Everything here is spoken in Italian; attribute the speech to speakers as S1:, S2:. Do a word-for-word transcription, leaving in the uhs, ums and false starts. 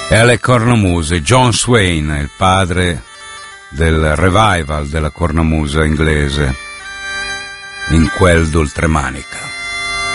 S1: E alle cornamuse, John Swain, il padre del revival della cornamusa inglese, in quel d'oltremanica.